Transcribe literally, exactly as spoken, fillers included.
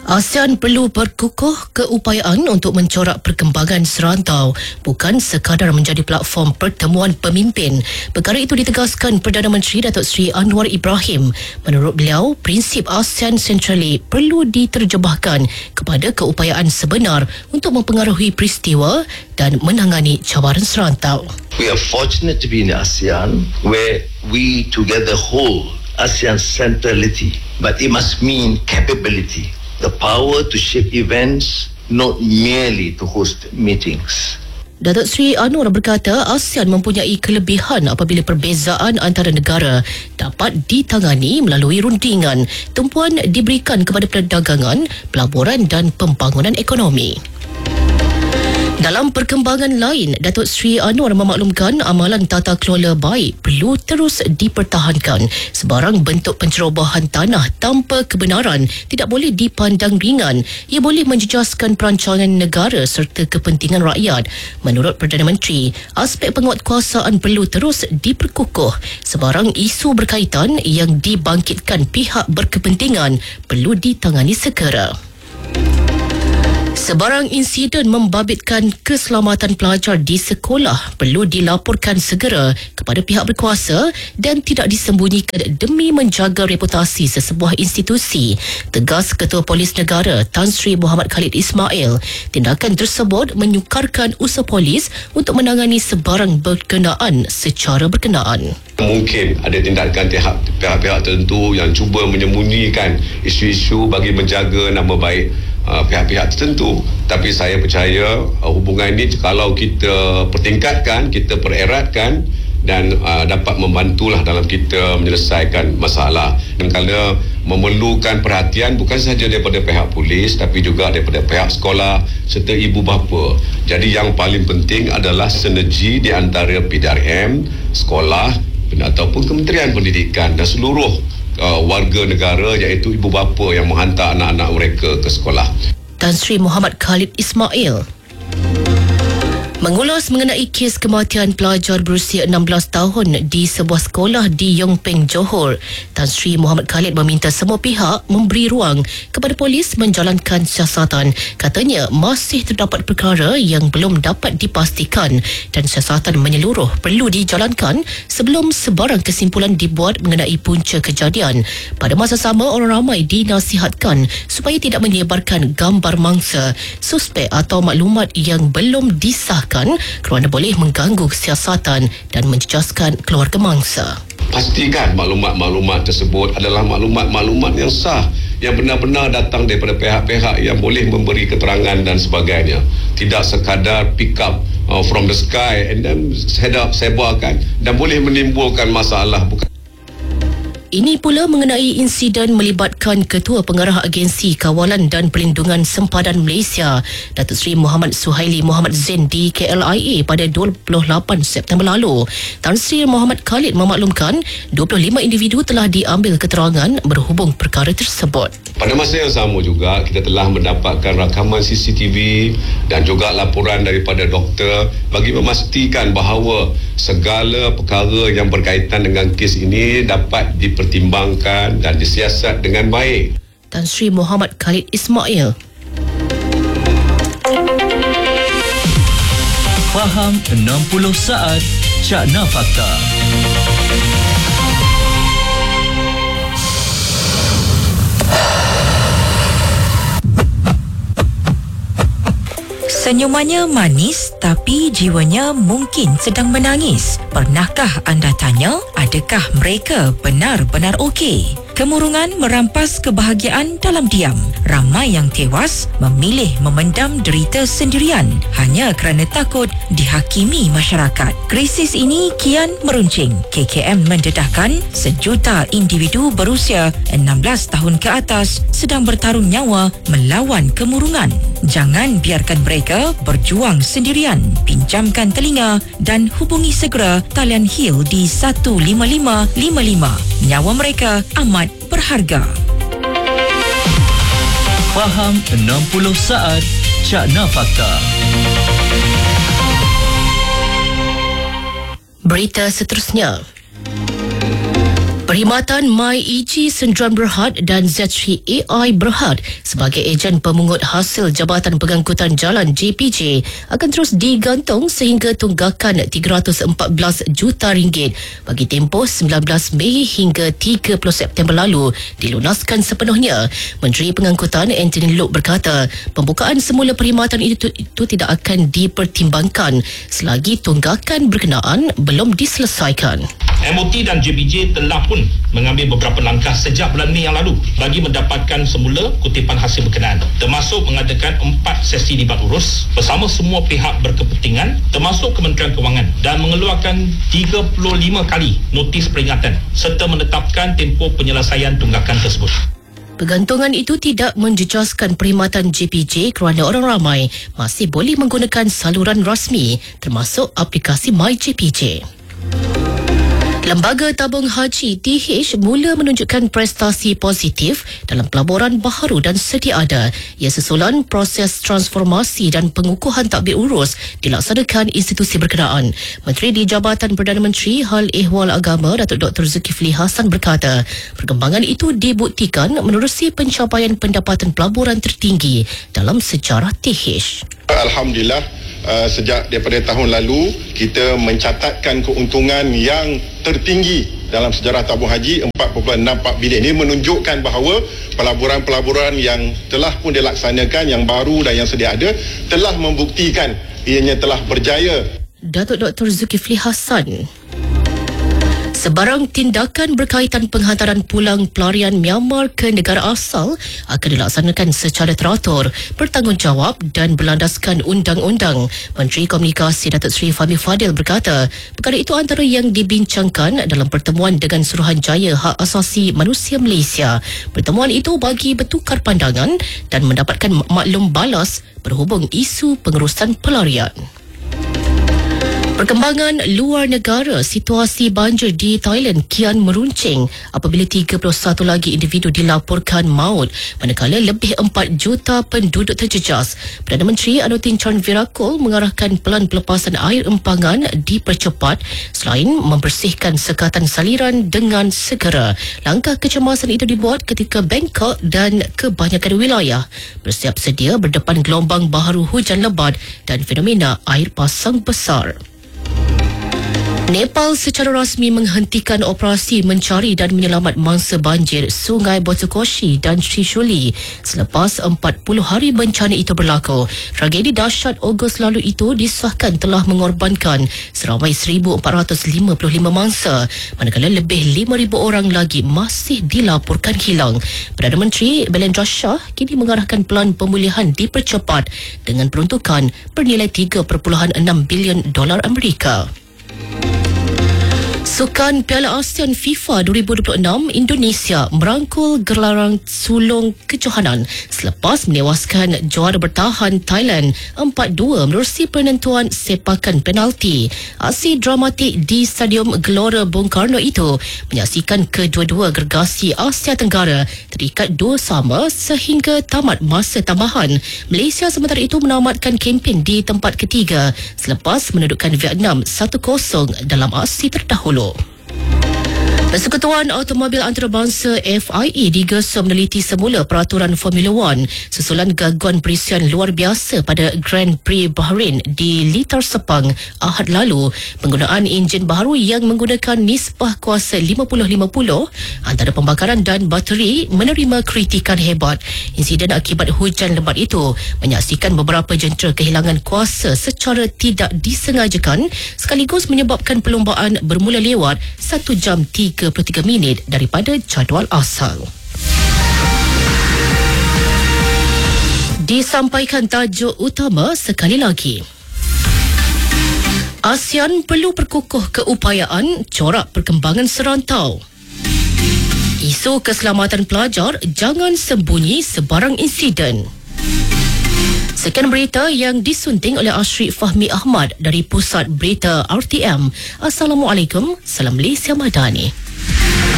ASEAN perlu berkukuh keupayaan untuk mencorak perkembangan serantau, bukan sekadar menjadi platform pertemuan pemimpin. Perkara itu ditegaskan Perdana Menteri Datuk Seri Anwar Ibrahim. Menurut beliau, prinsip ASEAN Centrally perlu diterjemahkan kepada keupayaan sebenar untuk mempengaruhi peristiwa dan menangani cabaran serantau. We are fortunate to be in ASEAN where we together hold ASEAN centrality, but it must mean capability. The power to shape events, not merely to host meetings. Datuk Seri Anwar berkata ASEAN mempunyai kelebihan apabila perbezaan antara negara dapat ditangani melalui rundingan. Tumpuan diberikan kepada perdagangan, pelaburan dan pembangunan ekonomi. Dalam perkembangan lain, Datuk Seri Anwar memaklumkan amalan tata kelola baik perlu terus dipertahankan. Sebarang bentuk pencerobohan tanah tanpa kebenaran tidak boleh dipandang ringan. Ia boleh menjejaskan perancangan negara serta kepentingan rakyat. Menurut Perdana Menteri, aspek penguatkuasaan perlu terus diperkukuh. Sebarang isu berkaitan yang dibangkitkan pihak berkepentingan perlu ditangani segera. Sebarang insiden membabitkan keselamatan pelajar di sekolah perlu dilaporkan segera kepada pihak berkuasa dan tidak disembunyikan demi menjaga reputasi sesebuah institusi. Tegas Ketua Polis Negara Tan Sri Muhammad Khalid Ismail, tindakan tersebut menyukarkan usaha polis untuk menangani sebarang berkenaan secara berkenaan. Mungkin ada tindakan pihak-pihak tertentu yang cuba menyembunyikan isu-isu bagi menjaga nama baik Uh, pihak-pihak tertentu, tapi saya percaya uh, hubungan ini kalau kita pertingkatkan, kita pereratkan dan uh, dapat membantulah dalam kita menyelesaikan masalah. Dan kalau memerlukan perhatian bukan sahaja daripada pihak polis tapi juga daripada pihak sekolah serta ibu bapa. Jadi yang paling penting adalah sinergi di antara P D R M, sekolah ataupun Kementerian Pendidikan dan seluruh Uh, warga negara iaitu ibu bapa yang menghantar anak-anak mereka ke sekolah. Tan Sri Muhammad Khalid Ismail mengulas mengenai kes kematian pelajar berusia enam belas tahun di sebuah sekolah di Yong Peng, Johor. Tan Sri Muhammad Khalid meminta semua pihak memberi ruang kepada polis menjalankan siasatan. Katanya masih terdapat perkara yang belum dapat dipastikan dan siasatan menyeluruh perlu dijalankan sebelum sebarang kesimpulan dibuat mengenai punca kejadian. Pada masa sama, orang ramai dinasihatkan supaya tidak menyebarkan gambar mangsa, suspek atau maklumat yang belum disahkan kerana boleh mengganggu siasatan dan menjejaskan keluarga mangsa. Pastikan maklumat-maklumat tersebut adalah maklumat-maklumat yang sah, yang benar-benar datang daripada pihak-pihak yang boleh memberi keterangan dan sebagainya. Tidak sekadar pick up uh, from the sky and then sedap sebarkan dan boleh menimbulkan masalah. Bukan. Ini pula mengenai insiden melibatkan Ketua Pengarah Agensi Kawalan dan Perlindungan Sempadan Malaysia, Datuk Seri Muhammad Suhaili Muhammad Zain di K L I A pada dua puluh lapan September lalu. Tan Sri Muhammad Khalid memaklumkan dua puluh lima individu telah diambil keterangan berhubung perkara tersebut. Pada masa yang sama juga, kita telah mendapatkan rakaman C C T V dan juga laporan daripada doktor bagi memastikan bahawa segala perkara yang berkaitan dengan kes ini dapat dipertimbangkan dan disiasat dengan baik. Tan Sri Muhammad Khalid Ismail. Faham enam puluh saat Cakna Fakta. Senyumannya manis tapi jiwanya mungkin sedang menangis. Pernahkah anda tanya, adakah mereka benar-benar okey? Kemurungan merampas kebahagiaan dalam diam. Ramai yang tewas memilih memendam derita sendirian hanya kerana takut dihakimi masyarakat. Krisis ini kian meruncing. K K M mendedahkan sejuta individu berusia enam belas tahun ke atas sedang bertarung nyawa melawan kemurungan. Jangan biarkan mereka berjuang sendirian. Pinjamkan telinga dan hubungi segera talian Hill di satu lima lima lima lima. Nyawa mereka amat berharga. Faham enam puluh saat Cakna Fakta. Berita seterusnya. Perkhidmatan MyEG Sendirian Berhad dan Z three A I Berhad sebagai ejen pemungut hasil Jabatan Pengangkutan Jalan J P J akan terus digantung sehingga tunggakan tiga ratus empat belas juta ringgit bagi tempoh sembilan belas Mei hingga tiga puluh September lalu dilunaskan sepenuhnya. Menteri Pengangkutan Anthony Loke berkata pembukaan semula perkhidmatan itu, itu tidak akan dipertimbangkan selagi tunggakan berkenaan belum diselesaikan. M O T dan J P J telah pun mengambil beberapa langkah sejak bulan Mei yang lalu bagi mendapatkan semula kutipan hasil berkenaan, termasuk mengadakan empat sesi libat urus bersama semua pihak berkepentingan termasuk Kementerian Kewangan dan mengeluarkan tiga puluh lima kali notis peringatan serta menetapkan tempoh penyelesaian tunggakan tersebut. Pergantungan itu tidak menjejaskan perkhidmatan J P J kerana orang ramai masih boleh menggunakan saluran rasmi termasuk aplikasi MyJPJ. Lembaga Tabung Haji T H mula menunjukkan prestasi positif dalam pelaburan baharu dan sedia ada. Ia susulan proses transformasi dan pengukuhan tadbir urus dilaksanakan institusi berkenaan. Menteri di Jabatan Perdana Menteri Hal Ehwal Agama Datuk Doktor Zulkifli Hassan berkata, perkembangan itu dibuktikan menerusi pencapaian pendapatan pelaburan tertinggi dalam sejarah T H. Alhamdulillah, uh, sejak daripada tahun lalu kita mencatatkan keuntungan yang tertinggi dalam sejarah tabung haji empat perpuluhan enam empat bilion. Ini menunjukkan bahawa pelaburan-pelaburan yang telah pun dilaksanakan, yang baru dan yang sedia ada telah membuktikan ianya telah berjaya. Datuk Doktor Zulkifli Hassan. Sebarang tindakan berkaitan penghantaran pulang pelarian Myanmar ke negara asal akan dilaksanakan secara teratur, bertanggungjawab dan berlandaskan undang-undang. Menteri Komunikasi Datuk Seri Fahmi Fadil berkata, perkara itu antara yang dibincangkan dalam pertemuan dengan Suruhanjaya Hak Asasi Manusia Malaysia. Pertemuan itu bagi bertukar pandangan dan mendapatkan maklum balas berhubung isu pengurusan pelarian. Perkembangan luar negara, situasi banjir di Thailand kian meruncing apabila tiga puluh satu lagi individu dilaporkan maut manakala lebih empat juta penduduk terjejas. Perdana Menteri Anutin Charnvirakul mengarahkan pelan pelepasan air empangan dipercepat selain membersihkan sekatan saliran dengan segera. Langkah kecemasan itu dibuat ketika Bangkok dan kebanyakan wilayah bersiap sedia berdepan gelombang baharu hujan lebat dan fenomena air pasang besar. Nepal secara rasmi menghentikan operasi mencari dan menyelamat mangsa banjir Sungai Botukoshi dan Trishuli selepas empat puluh hari bencana itu berlaku. Tragedi dahsyat Ogos lalu itu disahkan telah mengorbankan seramai seribu empat ratus lima puluh lima mangsa, manakala lebih lima ribu orang lagi masih dilaporkan hilang. Perdana Menteri Belendra Shah kini mengarahkan pelan pemulihan dipercepat dengan peruntukan bernilai tiga perpuluhan enam bilion dolar Amerika. Sukan Piala ASEAN FIFA dua ribu dua puluh enam, Indonesia merangkul gelaran sulung kejohanan selepas menewaskan juara bertahan Thailand empat dua menerusi penentuan sepakan penalti. Aksi dramatik di Stadium Gelora Bung Karno itu menyaksikan kedua-dua gergasi Asia Tenggara terikat dua sama sehingga tamat masa tambahan. Malaysia sementara itu menamatkan kempen di tempat ketiga selepas menundukkan Vietnam satu kosong dalam aksi terdahulu. Persekutuan Automobil Antarabangsa F I A digesa meneliti semula peraturan Formula One susulan gangguan perisian luar biasa pada Grand Prix Bahrain di Litar Sepang Ahad lalu. Penggunaan enjin baharu yang menggunakan nisbah kuasa lima puluh lima puluh antara pembakaran dan bateri menerima kritikan hebat. Insiden akibat hujan lebat itu menyaksikan beberapa jentera kehilangan kuasa secara tidak disengajakan sekaligus menyebabkan perlombaan bermula lewat satu jam tiga puluh tiga minit daripada jadual asal. Disampaikan tajuk utama sekali lagi. ASEAN perlu perkukuh keupayaan corak perkembangan serantau. Isu keselamatan pelajar, jangan sembunyi sebarang insiden. Sekian berita yang disunting oleh Ashrik Fahmi Ahmad dari Pusat Berita R T M. Assalamualaikum, salam Malaysia Madani.